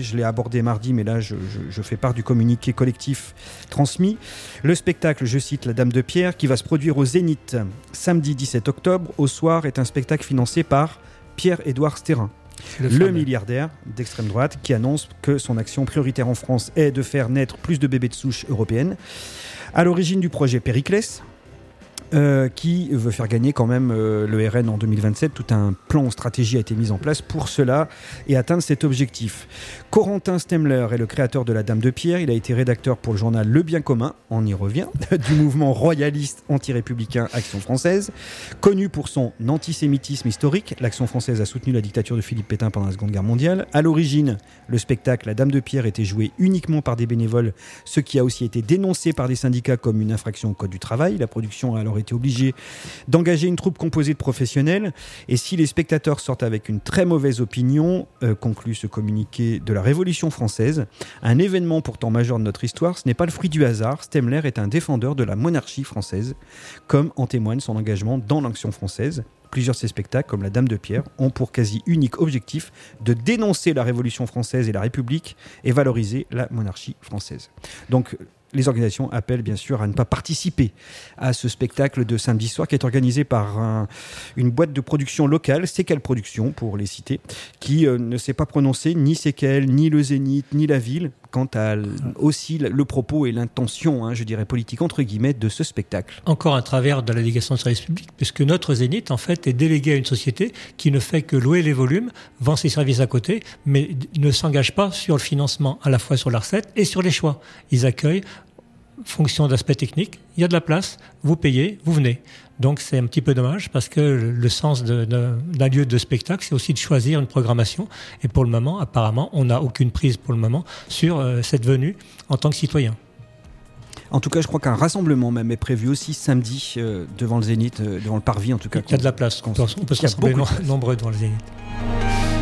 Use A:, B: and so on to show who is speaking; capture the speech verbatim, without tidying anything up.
A: je l'ai abordé mardi, mais là je, je, je fais part du communiqué collectif transmis. Le spectacle, je cite La Dame de Pierre, qui va se produire au Zénith samedi dix-sept octobre au soir, est un spectacle financé par Pierre-Édouard Stérin, le, le milliardaire d'extrême droite qui annonce que son action prioritaire en France est de faire naître plus de bébés de souche européennes. À l'origine du projet Périclès, Euh, qui veut faire gagner quand même euh, le R N en deux mille vingt-sept. Tout un plan stratégie a été mis en place pour cela et atteindre cet objectif. Corentin Stemler est le créateur de La Dame de Pierre. Il a été rédacteur pour le journal Le Bien Commun, on y revient, du mouvement royaliste anti-républicain Action Française. Connu pour son antisémitisme historique, l'Action Française a soutenu la dictature de Philippe Pétain pendant la Seconde Guerre mondiale. À l'origine, le spectacle La Dame de Pierre était joué uniquement par des bénévoles, ce qui a aussi été dénoncé par des syndicats comme une infraction au Code du travail. La production a alors été obligé d'engager une troupe composée de professionnels. Et si les spectateurs sortent avec une très mauvaise opinion, euh, conclut ce communiqué de la Révolution française, un événement pourtant majeur de notre histoire, ce n'est pas le fruit du hasard. Stemler est un défendeur de la monarchie française, comme en témoigne son engagement dans l'Action française. Plusieurs de ses spectacles, comme La Dame de Pierre, ont pour quasi unique objectif de dénoncer la Révolution française et la République et valoriser la monarchie française. Donc, les organisations appellent bien sûr à ne pas participer à ce spectacle de samedi soir qui est organisé par un, une boîte de production locale, C'est quelle production pour les citer, qui euh, ne s'est pas prononcé ni C'est quelle, ni le Zénith, ni la ville quant à l- aussi le propos et l'intention, hein, je dirais politique entre guillemets, de ce spectacle.
B: Encore un travers de la délégation de service public, puisque notre Zénith en fait est délégué à une société qui ne fait que louer les volumes, vend ses services à côté, mais ne s'engage pas sur le financement, à la fois sur la recette et sur les choix. Ils accueillent fonction d'aspect technique, il y a de la place, vous payez, vous venez. Donc c'est un petit peu dommage parce que le sens de, de, d'un lieu de spectacle, c'est aussi de choisir une programmation. Et pour le moment, apparemment, on n'a aucune prise pour le moment sur euh, cette venue en tant que citoyen.
A: En tout cas, je crois qu'un rassemblement même est prévu aussi samedi euh, devant le Zénith, euh, devant le parvis en tout cas.
B: Il y a de la place, on peut, on peut se rassembler nombreux devant le Zénith.